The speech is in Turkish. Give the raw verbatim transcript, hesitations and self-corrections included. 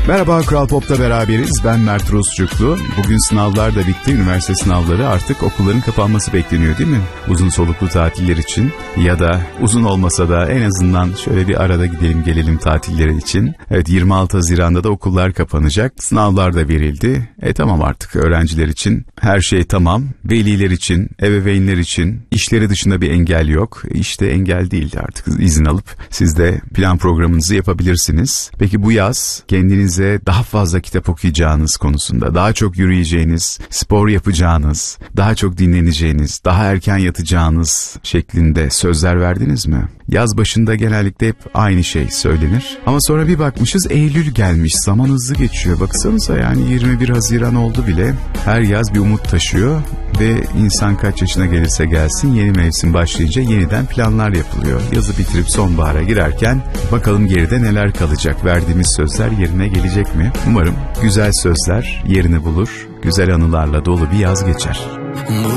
Merhaba, Kral Pop'ta beraberiz. Ben Mert Rusçuklu. Bugün sınavlar da bitti. Üniversite sınavları, artık okulların kapanması bekleniyor değil mi? Uzun soluklu tatiller için ya da uzun olmasa da en azından şöyle bir arada gidelim gelelim tatilleri için. Evet, yirmi altı Haziran'da da okullar kapanacak. Sınavlar da verildi. E tamam, artık öğrenciler için her şey tamam. Veliler için, ebeveynler için işleri dışında bir engel yok. İşte engel değil, artık izin alıp siz de plan programınızı yapabilirsiniz. Peki bu yaz kendinize daha fazla kitap okuyacağınız konusunda, daha çok yürüyeceğiniz, spor yapacağınız, daha çok dinleneceğiniz, daha erken yatacağınız şeklinde sözler verdiniz mi? Yaz başında genellikle hep aynı şey söylenir. Ama sonra bir bakmışız Eylül gelmiş, zaman hızlı geçiyor. Baksanıza, yani yirmi bir Haziran oldu bile. Her yaz bir umut taşıyor ve insan kaç yaşına gelirse gelsin yeni mevsim başlayınca yeniden planlar yapılıyor. Yazı bitirip sonbahara girerken bakalım geride neler kalacak, verdiğimiz sözler yerine gelecek mi? Umarım güzel sözler yerini bulur, güzel anılarla dolu bir yaz geçer.